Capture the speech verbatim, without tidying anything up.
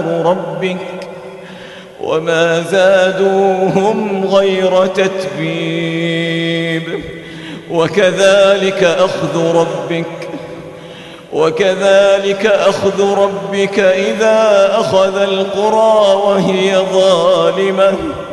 ربك وما زادوهم غير تتبيب وكذلك أخذ ربك وكذلك أخذ ربك إذا أخذ القرى وهي ظالمة